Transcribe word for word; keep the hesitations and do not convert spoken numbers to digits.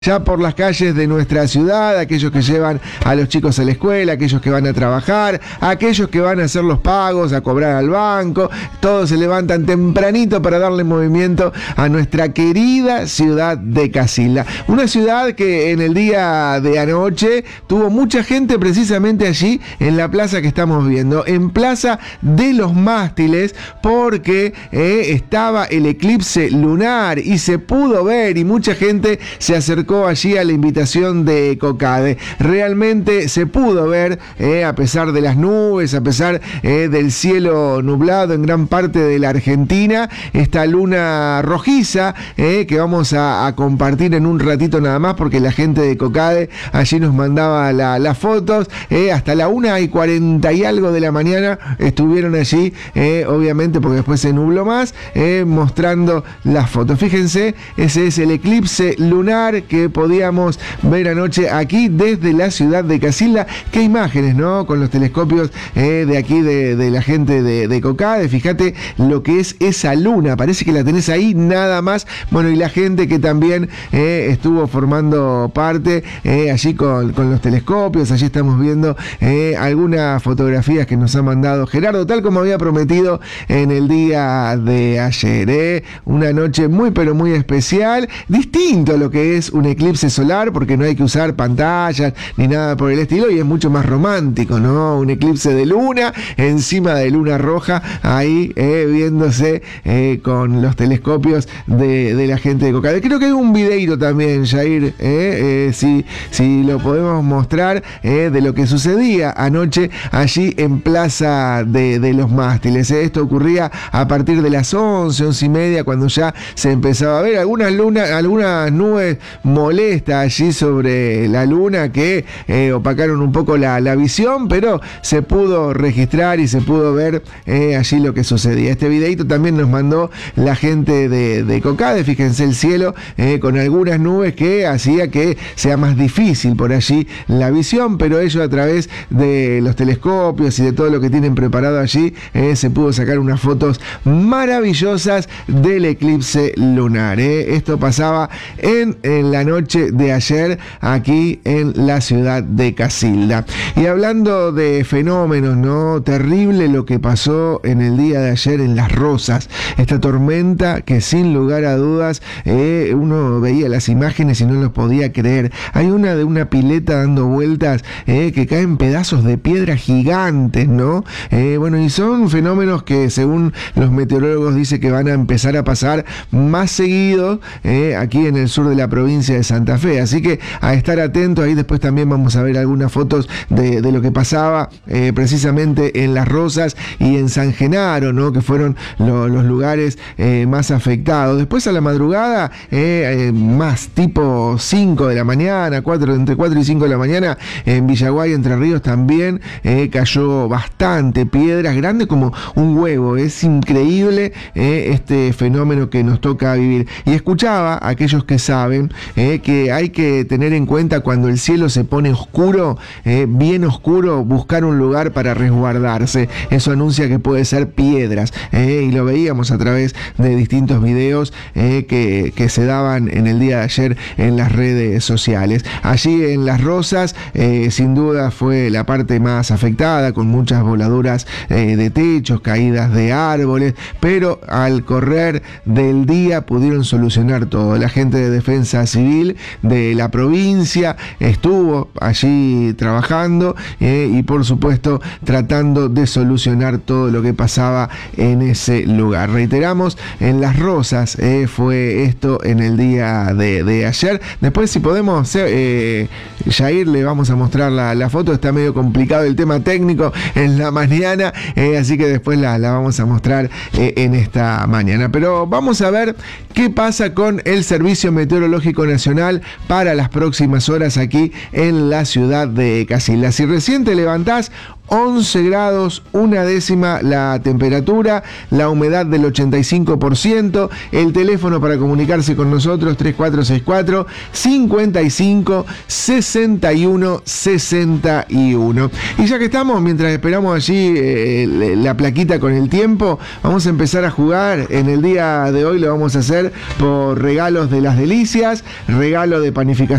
Ya por las calles de nuestra ciudad, aquellos que llevan a los chicos a la escuela, aquellos que van a trabajar, aquellos que van a hacer los pagos, a cobrar al banco, todos se levantan tempranito para darle movimiento a nuestra querida ciudad de Casilda. Una ciudad que en el día de anoche tuvo mucha gente precisamente allí en la plaza que estamos viendo, en Plaza de los Mástiles, porque eh, estaba el eclipse lunar y se pudo ver y mucha gente se acercó allí a la invitación de COCADE. Realmente se pudo ver, eh, a pesar de las nubes, a pesar eh, del cielo nublado en gran parte de la Argentina, esta luna rojiza eh, que vamos a, a compartir en un ratito nada más, porque la gente de COCADE allí nos mandaba la, las fotos, eh, hasta la una y cuarenta y algo de la mañana estuvieron allí, eh, obviamente porque después se nubló más, eh, mostrando las fotos. Fíjense, ese es el eclipse lunar que podíamos ver anoche aquí desde la ciudad de Casilda. Qué imágenes, ¿no? Con los telescopios eh, de aquí de, de la gente de, de COCADE. Fíjate lo que es esa luna, parece que la tenés ahí nada más. Bueno, y la gente que también eh, estuvo formando parte eh, allí con, con los telescopios. Allí estamos viendo eh, algunas fotografías que nos ha mandado Gerardo, tal como había prometido en el día de ayer. Eh. Una noche muy pero muy especial, distinto a lo que es un eclipse solar, porque no hay que usar pantallas ni nada por el estilo, y es mucho más romántico, ¿no? Un eclipse de luna encima de luna roja, ahí eh, viéndose eh, con los telescopios de, de la gente de COCADE. Creo que hay un videito también, Jair, eh, eh, si, si lo podemos mostrar, eh, de lo que sucedía anoche allí en Plaza de, de los Mástiles. Eh. Esto ocurría a partir de las once, once y media, cuando ya se empezaba a ver algunas lunas, algunas nubes molesta allí sobre la luna que eh, opacaron un poco la, la visión, pero se pudo registrar y se pudo ver eh, allí lo que sucedía. Este videito también nos mandó la gente de, de COCADE. Fíjense el cielo eh, con algunas nubes que hacía que sea más difícil por allí la visión, pero ellos a través de los telescopios y de todo lo que tienen preparado allí eh, se pudo sacar unas fotos maravillosas del eclipse lunar. Eh. Esto pasaba en, en la noche de ayer aquí en la ciudad de Casilda. Y hablando de fenómenos, ¿no? Terrible lo que pasó en el día de ayer en Las Rosas. Esta tormenta que sin lugar a dudas eh, uno veía las imágenes y no los podía creer. Hay una de una pileta dando vueltas eh, que caen pedazos de piedra gigantes, ¿no? Eh, bueno, y son fenómenos que según los meteorólogos dice que van a empezar a pasar más seguido eh, aquí en el sur de la provincia de Santa Fe, así que a estar atentos. Ahí después también vamos a ver algunas fotos de, de lo que pasaba eh, precisamente en Las Rosas y en San Genaro, ¿no? Que fueron lo, los lugares eh, más afectados. Después a la madrugada, eh, eh, más tipo cinco de la mañana, cuatro, entre cuatro y cinco de la mañana, en Villaguay, Entre Ríos, también eh, cayó bastante piedras, grande como un huevo. Es increíble eh, este fenómeno que nos toca vivir. Y escuchaba a aquellos que saben eh, que hay que tener en cuenta cuando el cielo se pone oscuro, eh, bien oscuro, buscar un lugar para resguardarse. Eso anuncia que puede ser piedras, eh, y lo veíamos a través de distintos videos eh, que, que se daban en el día de ayer en las redes sociales. Allí en Las Rosas, eh, sin duda fue la parte más afectada, con muchas voladuras eh, de techos, caídas de árboles, pero al correr del día pudieron solucionar todo. La gente de Defensa Civil de la provincia estuvo allí trabajando eh, y por supuesto tratando de solucionar todo lo que pasaba en ese lugar. Reiteramos, en Las Rosas eh, fue esto en el día de, de ayer. Después, si podemos, eh, Jair, le vamos a mostrar la, la foto. Está medio complicado el tema técnico en la mañana, eh, así que después la, la vamos a mostrar eh, en esta mañana. Pero vamos a ver qué pasa con el Servicio Meteorológico Nacional para las próximas horas aquí en la ciudad de Casilda. Si recién te levantás, once grados, una décima la temperatura, la humedad del ochenta y cinco por ciento, el teléfono para comunicarse con nosotros tres cuatro seis cuatro, cinco cinco, seis uno, seis uno. Y ya que estamos, mientras esperamos allí eh, la plaquita con el tiempo, vamos a empezar a jugar. En el día de hoy lo vamos a hacer por regalos de las delicias, regalo de panificación